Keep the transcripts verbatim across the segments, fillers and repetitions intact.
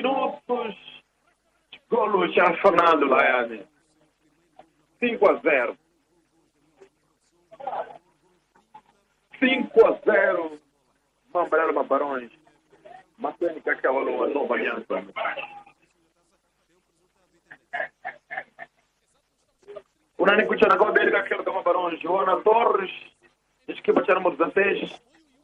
minutos. Golo já Fernando Laiane. cinco a zero. cinco a zero. Mambrelo Mabarões. Matando que aquela nova aliança. O Nani Cuchana Gobel, que aquele Mabarões. Joana Torres. Diz que bateram número dezesseis.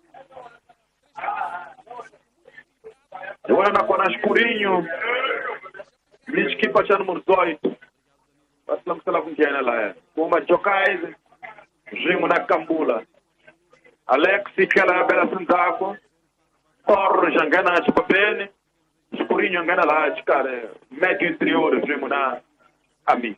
Joana Conas Escurinho. Diz que bateram número dezoito. Passamos pela com quem ela é. Uma Jokais. Gimo na Cambula. Alex, que ela é bela Santaco. Torres, engana de papel. Escurinho, engana lá, de cara. Médio interior, Gimo na Ami.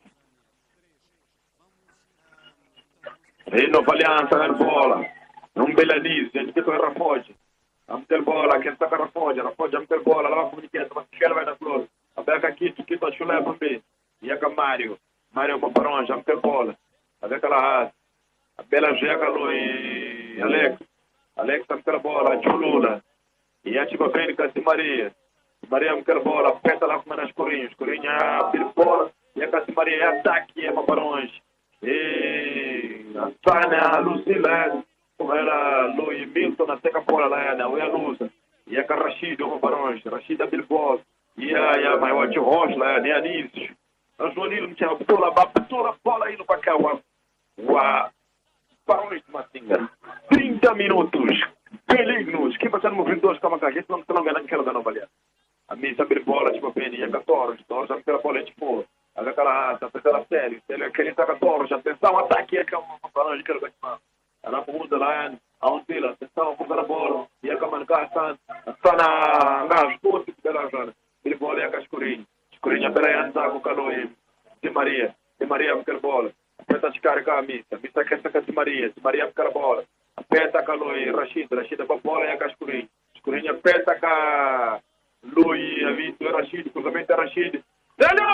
E Nova Aliança na bola. Um Belanice, a gente fica em Rafoge. Vamos ter bola, quem está com Rafoge. Rafoge, vamos ter bola. Lá vai comunicar, mas que ela vai na flor. A Beca aqui, tu que está chulé para mim. E a Mário. Mário Maparon, vamos ter bola. A Beca lá. A Bela Jeca, e Alex. Alex, vamos ter bola. A Chulula. E a Tiba Bênica, a Maria. Maria, vamos ter bola. Aperta lá com as Corinhos. Corinha, a bola. E a Cassi Maria, é ataque, é Maparões. E a Sânia, a Lucila, como era Luiz Milton, a Seca Bola lá, a Uia Lusa, e a Rashid, o Barões, Rashid Bilbao, e a Maior Rocha lá, a Anísio. A Joanilo não tinha bola, a bola aí no Bacau. O Barões de Matinga. trinta minutos. Pelignos. Quem passar no vinte e dois, calma cá, gente não está não ganhando aquela da Nova Aliança. A missa abre bola, tipo a Penny, e a quatorze, então já pela bola de fora. Aquela raça, aquela série, aquele tá quatorze, atenção, ataque, é que é uma parada que ele vai chamar. Ela muda lá, a um tela, atenção, com a bola, e a câmera cá, está na gás, tudo que ela já. Ele bola e a cascurinha. Escurinha, peraí, anda com o calor de Maria, de Maria, com a bola. Aperta a cara com a missa, missa que essa de Maria, de Maria com a bola. Aperta a calor e Rashid, Rashid com a bola e a cascurinha. Escurinha, aperta com a Lui, a Vitor, e Rashid, cruzamento é Rashid. Velho!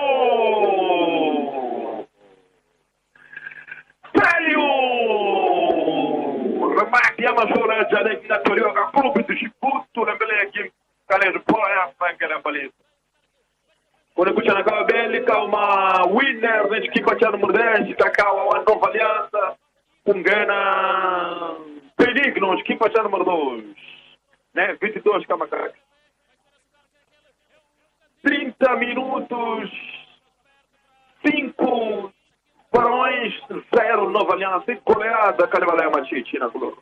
Velho! Remate a Mazona de Alec na Torioga, clube do Chiputo, lembrei aqui, Calais de Boia, Franca Balista. Quando eu puxei na cama bélica, uma winner, gente que batia no Nordeste, Cacau, uma nova aliança, com Gana, Pelignos, que batia número dois, né? vinte e dois, Camacaca. trinta minutos, cinco Barões, zero Nova Aliança, goleada, Calevalé Machiti na Globo.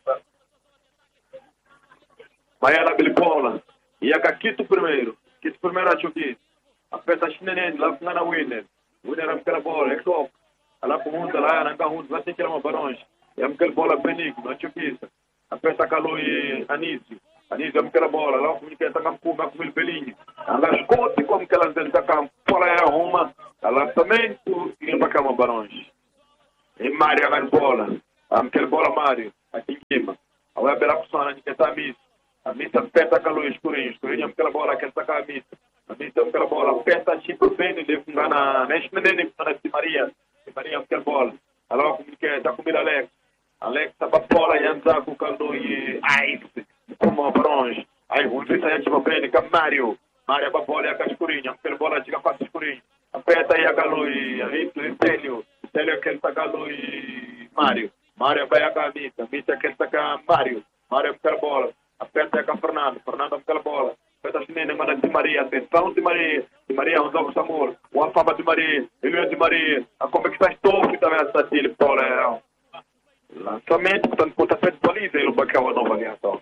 Maiana Bilipola, e a Caquito primeiro, Quito primeiro a Chuki, aperta a Chinenene, lá com a Winner, Winner é a bola, é top, lá com o lá, na Carrunta, lá tem que ir uma Barões, é a bola Benigno, a Chupista, aperta a Calo e Anísio. Anísio, é a bola, lá o que está com o Pelinho. Ela esconde como que ela está com fora é uma, ela também e para cá uma Barões. E Mário a bola, a bola Mário, aqui em cima. A Ué Bela Pussana, que está a missa. A missa aperta a Calor Escurinho, Escurinho é aquela bola que está com a missa. A missa é aquela bola, aperta a Chico Bene, de na Neste Menene, de Maria. De Maria é aquela bola. Ela está com o Alex. Alex está para a bola e anda com o Calor e Ice. Como a Bronze, aí o Luiz aí ativa bem, com Mário, Mário a bola e a Cascurinha, pela bola diga para a Cascurinha, aperta aí a Galo e a Rito e Célio, Célio é aquele que Galo e Mário, Mário vai a Mita, Mita é aquele que está Mário, Mário pela bola, aperta aí com Fernando, Fernando pela bola, aperta a Chinene, manda de Maria, atenção de Maria, de Maria, um jogo Samor, o Alfaba de Maria, ele é de Maria, a como é que está estofo também essa dele, Paulo, é lançamento, portanto, conta feito baliza, ele vai cair uma nova aliança.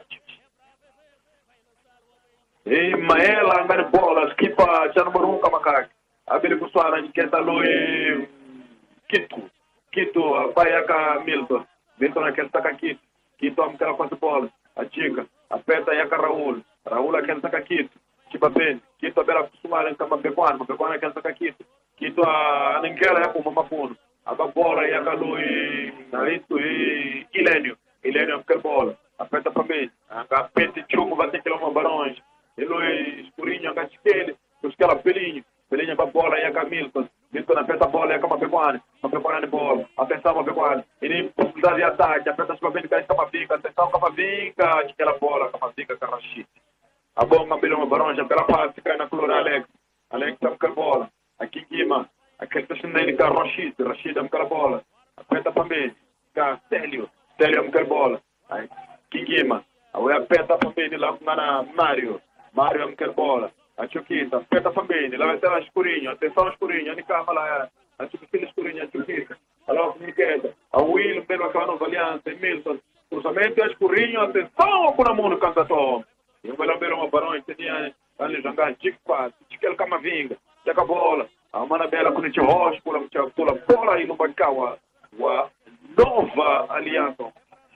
E Maela, Angane Bola, Skipa, já número um, Camacaque. Abele Bussuara, de Queta Lui, Quito. Quito, Paiaca Milton. Milton, aquele taca Quito. Quito, a aquela quase bola. A Chica, aperta aí a Raul. Raul, aquele taca Quito. Chipa bem. Quito, a Bela Bussuara, em Camapequano. Camapequano, aquele taca Quito. Quito, a Ninguela, é como Mapuno. A bola aí, a Galu e Narito e Ilênio. Ilênio, aquela bola. Aperta para mim. A Pente Chumo, vai ter que ir uma Barões. Ele Escurinho, a Gachiquele, os que ela Pelinho, Pelinho para a bola e a Camilton, Milton aperta a bola e a Camapequane, Camapequane de bola, atenção Camapequane, ele possibilidade de ataque, aperta a sua venda, Camapica, atenção Camapica, aquela bola, Camapica, Carrachite. A bomba pelo uma baranja pela passe cai na color Alex. Alex dá aquela bola. Aqui Guima. Aquele que está indo com Rashid. Rashid dá aquela bola. Aperta para mim. Cá Célio. Célio dá aquela bola. Aqui Guima. Aí aperta para mim lá com Mário. Mário dá aquela bola. A Chuquita. Aperta para mim. Lá vai ter a escurinha. Atenção escurinha. Não calma lá. A Chuquita escurinha. A Chuquita. Alô, Miqueta. A Will pelo aquela nova aliança. Milton. Cruzamento é escurinho. Atenção com a mão no canto. Eu vou lá ver uma barão, tinha ali jogar dico quase, dico ele cama vinga, chega a bola, a mana bela com o tio Rocha, pula pula bola aí no bancal, a nova aliança.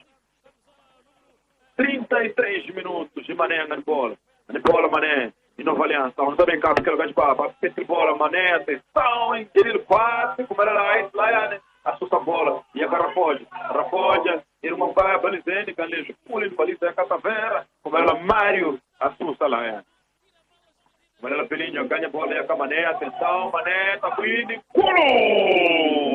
trinta e três minutos de Mané na bola, na bola Mané, e nova aliança, vamos também cá porque ele vai de papa, petri bola Mané, atenção, em querido quase, como era lá, lá, né? Assusta a bola, e agora Rafoja, Rafoja, irmão pai, Balizene, Calejo, pula de baliza, é Catavera, como era Mário, assusta lá, é. Como era Pelinho, ganha a bola, e a Mané, atenção, Mané, tá vindo, culo!